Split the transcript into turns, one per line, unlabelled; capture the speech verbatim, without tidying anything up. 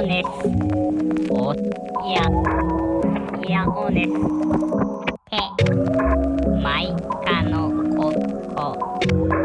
オネス。お、や、やおねす。ペ、マイカのこと。